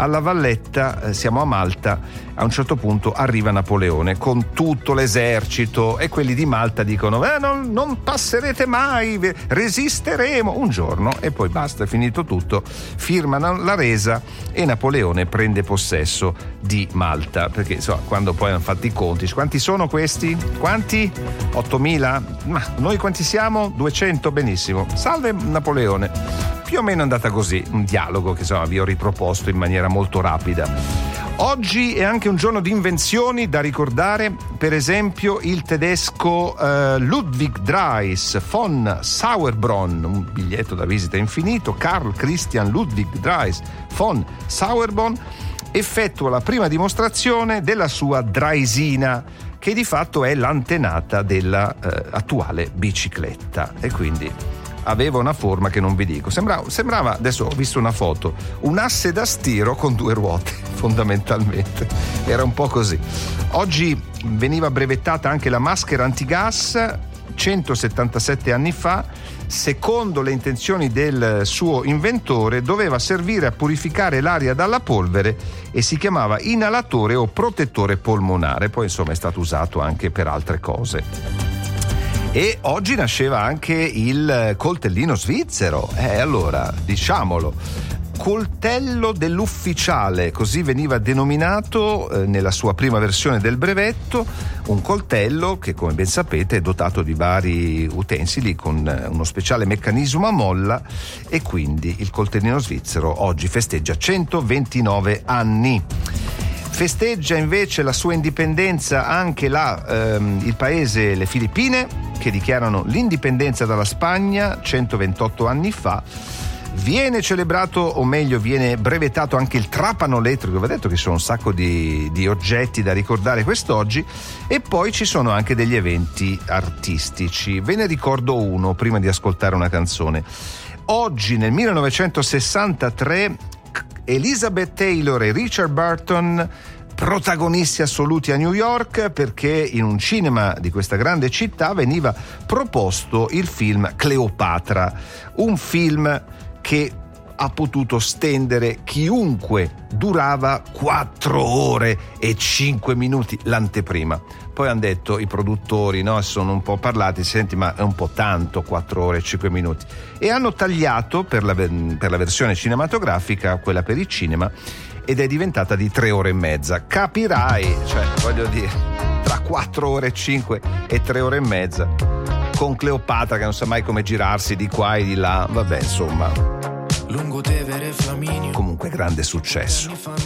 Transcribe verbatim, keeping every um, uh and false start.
alla Valletta, eh, siamo a Malta, a un certo punto arriva Napoleone con tutto l'esercito e quelli di Malta dicono eh, non, non passerete mai, resisteremo un giorno, e poi basta, è finito tutto, firmano la resa e Napoleone prende possesso di Malta, perché insomma, quando poi hanno fatto i conti, quanti sono questi? Quanti? ottomila? Ma noi quanti siamo? duecento, benissimo. Salve Napoleone. Più o meno è andata così, un dialogo che insomma vi ho riproposto in maniera molto rapida. Oggi è anche un giorno di invenzioni da ricordare, per esempio il tedesco eh, Ludwig Dreis von Sauerbronn, un biglietto da visita infinito. Carl Christian Ludwig Dreis von Sauerbronn effettua la prima dimostrazione della sua Dreisina, che di fatto è l'antenata della eh, attuale bicicletta, e quindi aveva una forma che non vi dico, sembrava, sembrava, adesso ho visto una foto, un asse da stiro con due ruote, fondamentalmente era un po' così. Oggi veniva brevettata anche la maschera antigas, centosettantasette anni fa. Secondo le intenzioni del suo inventore doveva servire a purificare l'aria dalla polvere e si chiamava inalatore o protettore polmonare, poi insomma è stato usato anche per altre cose. E oggi nasceva anche il coltellino svizzero, eh allora diciamolo, coltello dell'ufficiale, così veniva denominato eh, nella sua prima versione del brevetto, un coltello che, come ben sapete, è dotato di vari utensili con eh, uno speciale meccanismo a molla, e quindi il coltellino svizzero oggi festeggia centoventinove anni. Festeggia invece la sua indipendenza anche la, ehm, il paese, le Filippine, che dichiarano l'indipendenza dalla Spagna centoventotto anni fa. Viene celebrato, o meglio viene brevettato anche il trapano elettrico. Vi ho detto che ci sono un sacco di, di oggetti da ricordare quest'oggi, e poi ci sono anche degli eventi artistici. Ve ne ricordo uno prima di ascoltare una canzone. Oggi nel millenovecentosessantatré Elizabeth Taylor e Richard Burton, protagonisti assoluti a New York, perché in un cinema di questa grande città veniva proposto il film Cleopatra, un film che ha potuto stendere chiunque, durava quattro ore e cinque minuti l'anteprima. Poi hanno detto i produttori, no, sono un po' parlati, senti, ma è un po' tanto quattro ore e cinque minuti, e hanno tagliato per la, per la versione cinematografica, quella per il cinema, ed è diventata di tre ore e mezza. Capirai, cioè voglio dire, tra quattro ore e cinque e tre ore e mezza, con Cleopatra che non sa mai come girarsi di qua e di là, vabbè, insomma, Lungo Tevere, Flaminio, comunque grande successo.